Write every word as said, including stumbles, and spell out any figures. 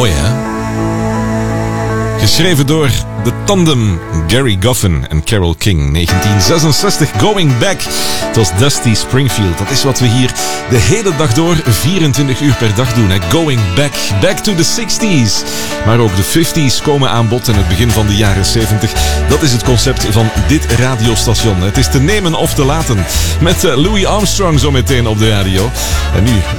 Mooi, hè? Geschreven door de tandem Gary Goffin en Carole King. negentien zesenzestig, Going Back. Het was Dusty Springfield. Dat is wat we hier de hele dag door, vierentwintig uur per dag doen. Hè? Going Back. Back to the sixties. Maar ook de fifties komen aan bod en het begin van de jaren zeventig. Dat is het concept van dit radiostation. Het is te nemen of te laten. Met Louis Armstrong zo meteen op de radio. En nu...